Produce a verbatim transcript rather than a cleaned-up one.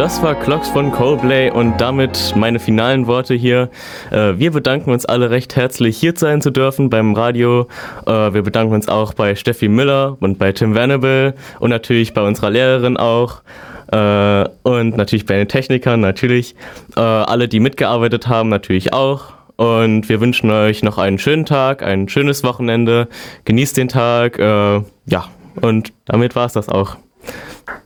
Das war Clocks von Coldplay und damit meine finalen Worte hier. Äh, wir bedanken uns alle recht herzlich, hier sein zu dürfen beim Radio. Äh, wir bedanken uns auch bei Steffi Müller und bei Tim Venable und natürlich bei unserer Lehrerin auch. Äh, und natürlich bei den Technikern, natürlich. Äh, alle, die mitgearbeitet haben, natürlich auch. Und wir wünschen euch noch einen schönen Tag, ein schönes Wochenende. Genießt den Tag. Äh, ja, und damit war es das auch.